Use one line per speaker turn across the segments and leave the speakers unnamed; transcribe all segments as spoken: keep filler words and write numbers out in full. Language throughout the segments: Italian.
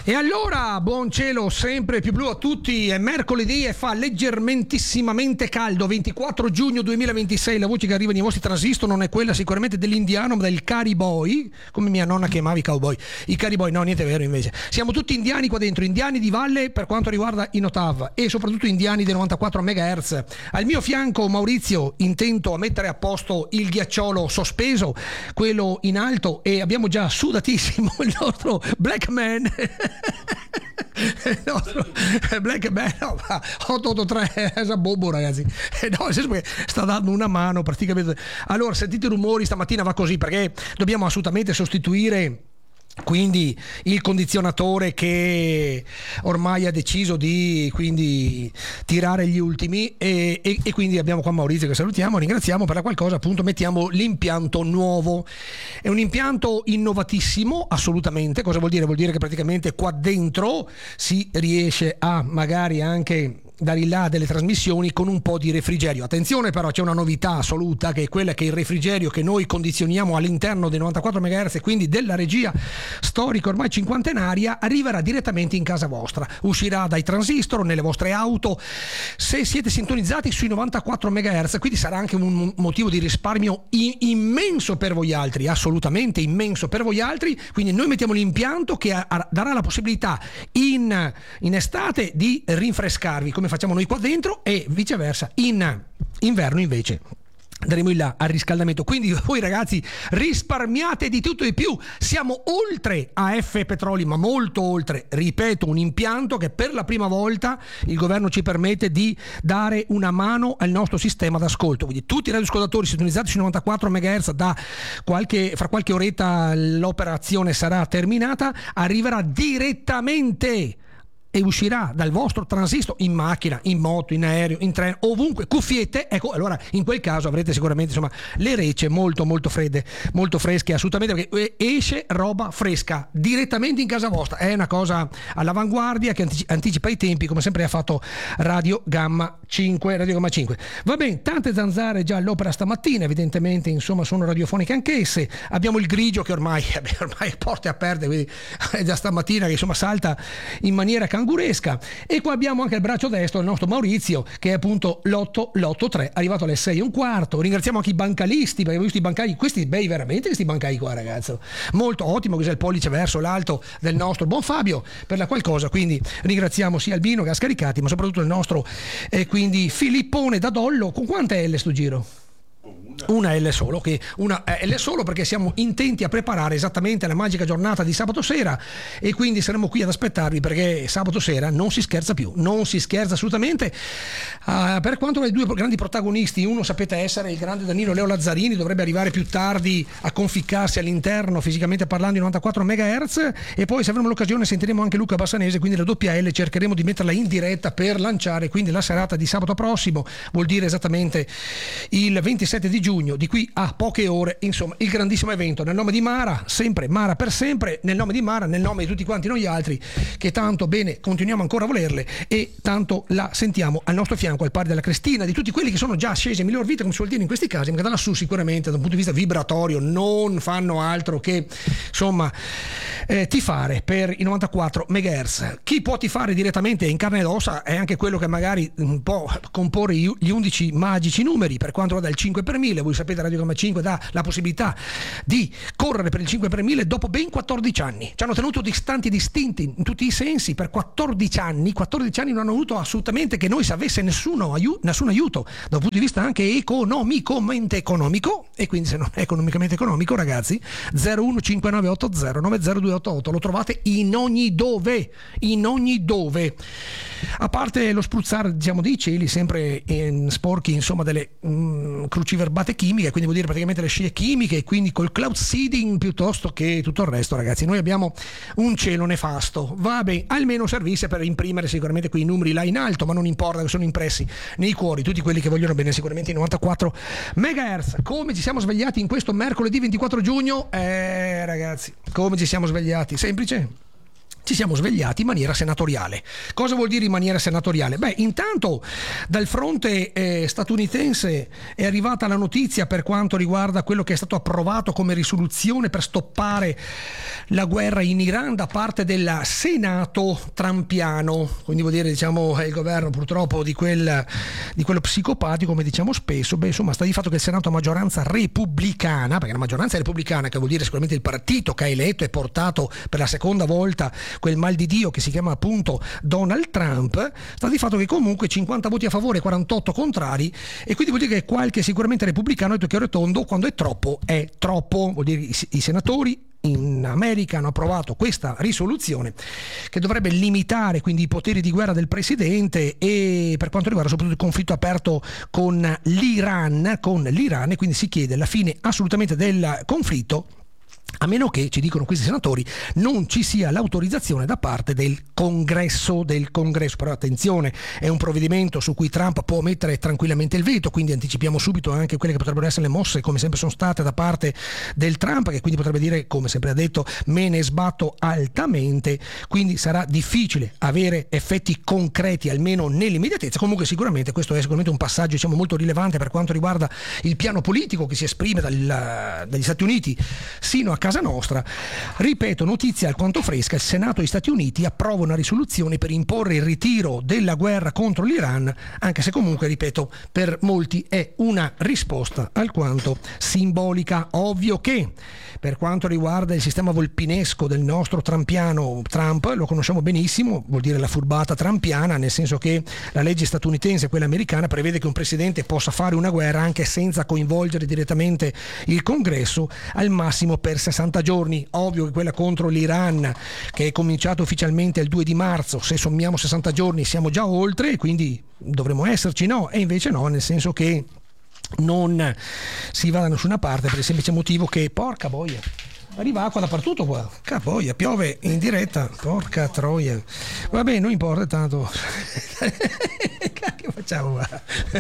E allora, buon cielo sempre più blu a tutti, è mercoledì e fa leggermentissimamente caldo, ventiquattro giugno duemilaventisei, la voce che arriva nei vostri transistor non è quella sicuramente dell'indiano, ma del Cariboy, come mia nonna chiamava i cowboy, i Cariboy, no, niente vero invece. Siamo tutti indiani qua dentro, indiani di valle per quanto riguarda in ottav e soprattutto indiani dei novantaquattro megahertz. Al mio fianco Maurizio, intento a mettere a posto il ghiacciolo sospeso, quello in alto, e abbiamo già sudatissimo il nostro Black Man. Il nostro Black Man, no, otto otto tre è a bobo, ragazzi. No, nel senso che sta dando una mano praticamente. Allora, sentite i rumori, stamattina va così perché dobbiamo assolutamente sostituire quindi il condizionatore che ormai ha deciso di quindi tirare gli ultimi e, e, e quindi abbiamo qua Maurizio che salutiamo, ringraziamo per la qualcosa, appunto mettiamo l'impianto nuovo. È un impianto innovatissimo, assolutamente. Cosa vuol dire? Vuol dire che praticamente qua dentro si riesce a magari anche dare là delle trasmissioni con un po' di refrigerio. Attenzione però, c'è una novità assoluta, che è quella che il refrigerio che noi condizioniamo all'interno dei novantaquattro megahertz e quindi della regia storica ormai cinquantenaria arriverà direttamente in casa vostra, uscirà dai transistor nelle vostre auto se siete sintonizzati sui novantaquattro megahertz, quindi sarà anche un motivo di risparmio immenso per voi altri, assolutamente immenso per voi altri. Quindi noi mettiamo l'impianto che darà la possibilità in, in estate di rinfrescarvi come facciamo noi qua dentro, e viceversa in inverno invece andremo in là al riscaldamento. Quindi voi ragazzi risparmiate di tutto e di più. Siamo oltre a F Petroli, ma molto oltre. Ripeto, un impianto che per la prima volta il governo ci permette di dare una mano al nostro sistema d'ascolto. Quindi tutti i radioascoltatori sintonizzati sui novantaquattro megahertz, da qualche, fra qualche oretta l'operazione sarà terminata, arriverà direttamente e uscirà dal vostro transistor in macchina, in moto, in aereo, in treno, ovunque, cuffiette. Ecco, allora in quel caso avrete sicuramente insomma le rece molto molto fredde, molto fresche, assolutamente, perché esce roba fresca direttamente in casa vostra. È una cosa all'avanguardia che anticipa i tempi, come sempre ha fatto Radio Gamma cinque. Radio Gamma cinque. Va bene, tante zanzare già all'opera stamattina, evidentemente insomma sono radiofoniche anch'esse. Abbiamo il grigio che ormai ormai porte aperte, quindi è da stamattina che insomma salta in maniera canguresca. E qua abbiamo anche il braccio destro, il nostro Maurizio, che è appunto l'otto l'otto tre, arrivato alle sei e un quarto. Ringraziamo anche i bancalisti, perché ho visto i bancai, questi bei veramente, questi bancai qua ragazzo, molto ottimo, cos'è il pollice verso l'alto del nostro buon Fabio per la qualcosa. Quindi ringraziamo sia Albino che ha scaricati, ma soprattutto il nostro eh, quindi Filippone da Dollo. Con quante L sto giro? Una L solo, che una L solo perché siamo intenti a preparare esattamente la magica giornata di sabato sera, e quindi saremo qui ad aspettarvi, perché sabato sera non si scherza più, non si scherza assolutamente. Uh, per quanto ai due grandi protagonisti, uno sapete essere il grande Danilo Leo Lazzarini, dovrebbe arrivare più tardi a conficcarsi all'interno fisicamente parlando di novantaquattro megahertz, e poi se avremo l'occasione sentiremo anche Luca Bassanese, quindi la doppia L cercheremo di metterla in diretta per lanciare quindi la serata di sabato prossimo, vuol dire esattamente il ventisette di giugno, di qui a poche ore, insomma il grandissimo evento nel nome di Mara, sempre Mara per sempre, nel nome di Mara, nel nome di tutti quanti noi altri che tanto bene continuiamo ancora a volerle e tanto la sentiamo al nostro fianco, al pari della Cristina, di tutti quelli che sono già scesi a miglior vita, come si vuol dire in questi casi, ma che da lassù sicuramente da un punto di vista vibratorio non fanno altro che insomma eh, tifare per i novantaquattro megahertz. Chi può tifare direttamente in carne ed ossa è anche quello che magari un po' comporre gli undici magici numeri per quanto riguarda il cinque per mille. Voi sapete, Radio Gamma cinque dà la possibilità di correre per il cinque per mille dopo ben quattordici anni. Ci hanno tenuto distanti e distinti in tutti i sensi per quattordici anni. quattordici anni non hanno avuto assolutamente che noi si avesse nessuno aiuto, nessun aiuto dal punto di vista anche economicamente economico, e quindi se non è economicamente economico ragazzi, zero uno cinque nove otto zero nove zero due otto otto lo trovate in ogni dove, in ogni dove. A parte lo spruzzare diciamo dei cieli sempre in sporchi insomma delle mh, cruciverbate chimiche, quindi vuol dire praticamente le scie chimiche, quindi col cloud seeding piuttosto che tutto il resto ragazzi, noi abbiamo un cielo nefasto. Vabbè, almeno servisse per imprimere sicuramente quei numeri là in alto, ma non importa, che sono impressi nei cuori tutti quelli che vogliono bene sicuramente i novantaquattro megahertz. Come ci siamo svegliati in questo mercoledì ventiquattro giugno? Eh ragazzi, come ci siamo svegliati? Semplice. ci siamo svegliati in maniera senatoriale. Cosa vuol dire in maniera senatoriale? Beh, intanto dal fronte eh, statunitense è arrivata la notizia per quanto riguarda quello che è stato approvato come risoluzione per stoppare la guerra in Iran da parte del Senato trampiano, quindi vuol dire, diciamo, il governo purtroppo di, quel, di quello psicopatico, come diciamo spesso. Beh, insomma, sta di fatto che il Senato a maggioranza repubblicana, perché la maggioranza è repubblicana, che vuol dire sicuramente il partito che ha eletto e portato per la seconda volta quel mal di Dio che si chiama appunto Donald Trump, sta di fatto che comunque cinquanta voti a favore, quarantotto contrari, e quindi vuol dire che qualche sicuramente repubblicano ha detto chiaro e tondo: quando è troppo è troppo. Vuol dire i, i senatori in America hanno approvato questa risoluzione che dovrebbe limitare quindi i poteri di guerra del presidente, e per quanto riguarda soprattutto il conflitto aperto con l'Iran, con l'Iran, e quindi si chiede la fine assolutamente del conflitto, a meno che, ci dicono questi senatori, non ci sia l'autorizzazione da parte del congresso del congresso. Però attenzione, è un provvedimento su cui Trump può mettere tranquillamente il veto, quindi anticipiamo subito anche quelle che potrebbero essere le mosse, come sempre sono state, da parte del Trump, che quindi potrebbe dire, come sempre ha detto, me ne sbatto altamente. Quindi sarà difficile avere effetti concreti almeno nell'immediatezza. Comunque sicuramente questo è sicuramente un passaggio, diciamo, molto rilevante per quanto riguarda il piano politico che si esprime dal, dagli Stati Uniti sino a casa nostra. Ripeto, notizia alquanto fresca: il Senato degli Stati Uniti approva una risoluzione per imporre il ritiro della guerra contro l'Iran, anche se comunque, ripeto, per molti è una risposta alquanto simbolica. Ovvio che per quanto riguarda il sistema volpinesco del nostro trampiano Trump, lo conosciamo benissimo, vuol dire la furbata trampiana, nel senso che la legge statunitense e quella americana prevede che un presidente possa fare una guerra anche senza coinvolgere direttamente il congresso, al massimo per sessanta giorni. Ovvio che quella contro l'Iran, che è cominciata ufficialmente il due di marzo, se sommiamo sessanta giorni siamo già oltre, e quindi dovremmo esserci, no? E invece no, nel senso che non si va da nessuna parte, per il semplice motivo che, porca boia, arriva acqua dappertutto qua, capoia, piove in diretta, porca troia. Va bene, non importa, tanto che facciamo qua?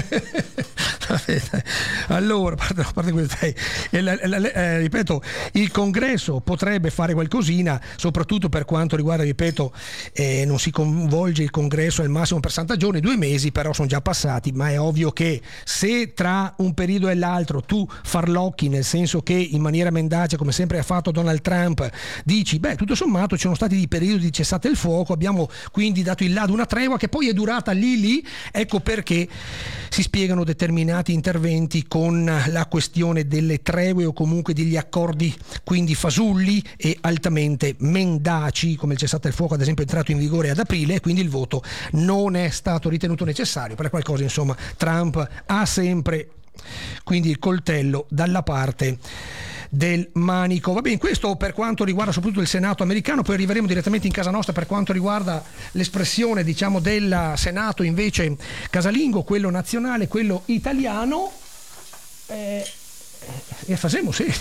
Allora, a parte questo, eh, eh, ripeto, il congresso potrebbe fare qualcosina, soprattutto per quanto riguarda, ripeto, eh, non si coinvolge il congresso al massimo per sessanta giorni, due mesi però sono già passati, ma è ovvio che se tra un periodo e l'altro tu farlocchi, nel senso che in maniera mendace, come sempre ha fatto Donald Trump, dici, beh, tutto sommato ci sono stati dei periodi di cessate il fuoco, abbiamo quindi dato il là ad una tregua che poi è durata lì lì, ecco perché si spiegano determinati interventi con la questione delle tregue o comunque degli accordi quindi fasulli e altamente mendaci, come il cessate il fuoco ad esempio è entrato in vigore ad aprile, e quindi il voto non è stato ritenuto necessario. Per qualcosa, insomma, Trump ha sempre quindi il coltello dalla parte del manico. Va bene, questo per quanto riguarda soprattutto il Senato americano. Poi arriveremo direttamente in casa nostra per quanto riguarda l'espressione, diciamo, del Senato invece casalingo, quello nazionale, quello italiano. Eh, e facciamo sì.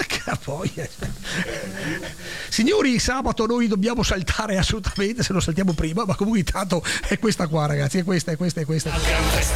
Signori, sabato noi dobbiamo saltare assolutamente, se lo saltiamo prima, ma comunque intanto è questa qua, ragazzi, è questa, è questa, è questa.